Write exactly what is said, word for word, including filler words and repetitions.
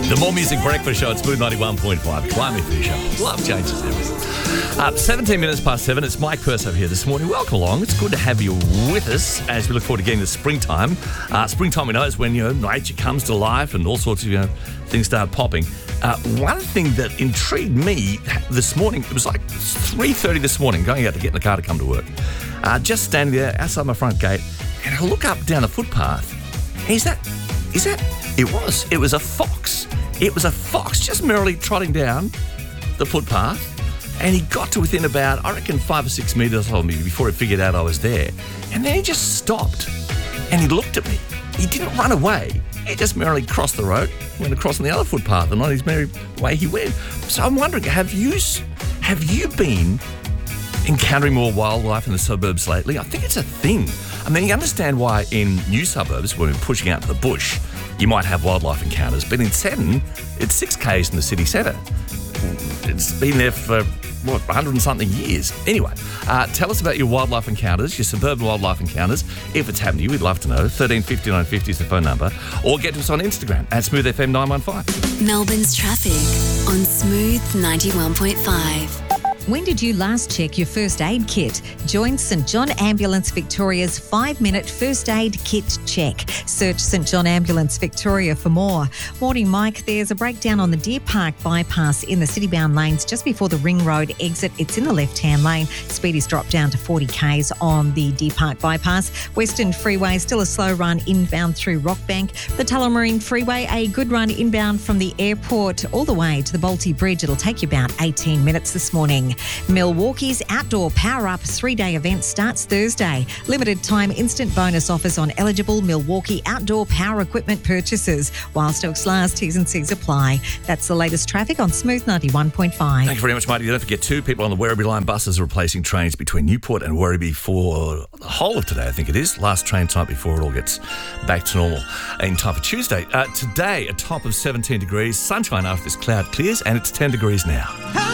The More Music Breakfast Show at Smooth ninety-one point five. Climate Fisher. Love changes everything. Uh, seventeen minutes past seven. It's Mike Purso here this morning. Welcome along. It's good to have you with us as we look forward to getting the springtime. Uh, springtime, we know, is when, you know, nature comes to life and all sorts of, you know, things start popping. Uh, one thing that intrigued me this morning, it was like three thirty this morning, going out to get in the car to come to work. Uh, just standing there outside my front gate, and I look up down the footpath. Is that, is that, it was, it was a fox. It was a fox just merrily trotting down the footpath, and he got to within about, I reckon, five or six metres of me before he figured out I was there. And then he just stopped, and he looked at me. He didn't run away. He just merrily crossed the road, went across on the other footpath, and on his merry way he went. So I'm wondering, have you, have you been encountering more wildlife in the suburbs lately? I think it's a thing. I mean, you understand why in new suburbs, when we're pushing out to the bush, you might have wildlife encounters. But in Seddon, it's six kays in the city centre. It's been there for, what, one hundred and something years. Anyway, uh, tell us about your wildlife encounters, your suburban wildlife encounters. If it's happened to you, we'd love to know. thirteen fifty, nine fifty is the phone number. Or get to us on Instagram at Smooth F M nine one five. Melbourne's traffic on Smooth ninety-one point five. When did you last check your first aid kit? Join St John Ambulance Victoria's five-minute first aid kit check. Search St John Ambulance Victoria for more. Morning, Mike. There's a breakdown on the Deer Park bypass in the city-bound lanes just before the Ring Road exit. It's in the left-hand lane. Speed is dropped down to forty kays on the Deer Park bypass. Western Freeway, still a slow run inbound through Rockbank. The Tullamarine Freeway, a good run inbound from the airport all the way to the Bolte Bridge. It'll take you about eighteen minutes this morning. Milwaukee's Outdoor Power Up three-day event starts Thursday. Limited time instant bonus offers on eligible Milwaukee outdoor power equipment purchases. While stocks last, T's and C's apply. That's the latest traffic on Smooth ninety-one point five. Thank you very much, Marty. Don't forget, too, people on the Werribee line buses are replacing trains between Newport and Werribee for the whole of today, I think it is. Last train tonight before it all gets back to normal in time for Tuesday. Uh, today, a top of seventeen degrees, sunshine after this cloud clears, and it's ten degrees now.